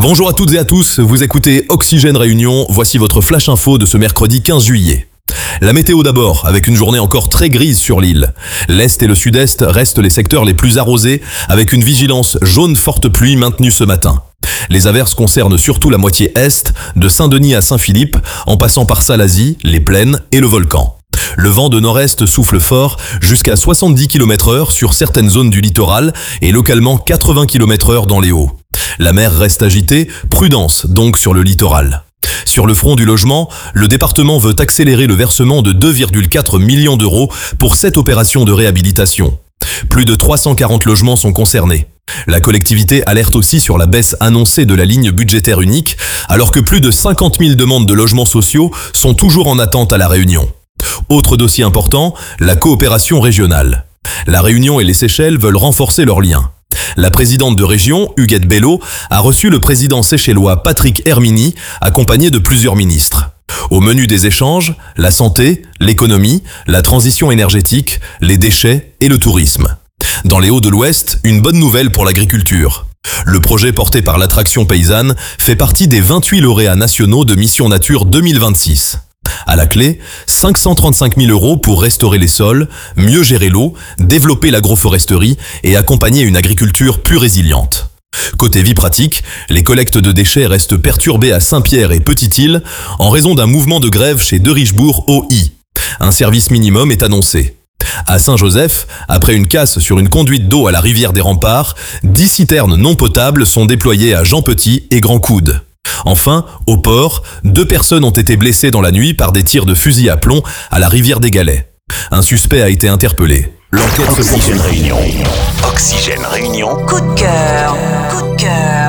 Bonjour à toutes et à tous, vous écoutez Oxygène Réunion, voici votre flash info de ce mercredi 15 juillet. La météo d'abord, avec une journée encore très grise sur l'île. L'Est et le Sud-Est restent les secteurs les plus arrosés, avec une vigilance jaune forte pluie maintenue ce matin. Les averses concernent surtout la moitié Est, de Saint-Denis à Saint-Philippe, en passant par Salazie, les plaines et le volcan. Le vent de nord-est souffle fort, jusqu'à 70 km/h sur certaines zones du littoral et localement 80 km/h dans les Hauts. La mer reste agitée, prudence donc sur le littoral. Sur le front du logement, le département veut accélérer le versement de 2,4 millions d'euros pour 7 opérations de réhabilitation. Plus de 340 logements sont concernés. La collectivité alerte aussi sur la baisse annoncée de la ligne budgétaire unique, alors que plus de 50 000 demandes de logements sociaux sont toujours en attente à La Réunion. Autre dossier important, la coopération régionale. La Réunion et les Seychelles veulent renforcer leurs liens. La présidente de région, Huguette Bello, a reçu le président séchellois Patrick Hermini, accompagné de plusieurs ministres. Au menu des échanges, la santé, l'économie, la transition énergétique, les déchets et le tourisme. Dans les Hauts de l'Ouest, une bonne nouvelle pour l'agriculture. Le projet porté par l'Attraction Paysanne fait partie des 28 lauréats nationaux de Mission Nature 2026. À la clé, 535 000 euros pour restaurer les sols, mieux gérer l'eau, développer l'agroforesterie et accompagner une agriculture plus résiliente. Côté vie pratique, les collectes de déchets restent perturbées à Saint-Pierre et Petite-Île en raison d'un mouvement de grève chez De Richebourg OI. Un service minimum est annoncé. À Saint-Joseph, après une casse sur une conduite d'eau à la rivière des Remparts, 10 citernes non potables sont déployées à Jean Petit et Grand Coude. Enfin, au port, 2 personnes ont été blessées dans la nuit par des tirs de fusil à plomb à la rivière des Galets. Un suspect a été interpellé. L'enquête Oxygène Réunion. Oxygène Réunion. Coup de cœur. Coup de cœur.